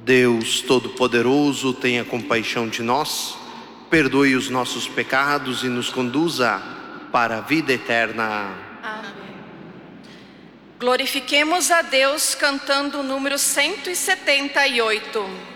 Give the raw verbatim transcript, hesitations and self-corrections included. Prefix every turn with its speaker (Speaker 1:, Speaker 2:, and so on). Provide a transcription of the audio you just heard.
Speaker 1: Deus Todo-Poderoso, tenha compaixão de nós, perdoe os nossos pecados e nos conduza para a vida eterna.
Speaker 2: Amém. Glorifiquemos a Deus cantando o número cento e setenta e oito.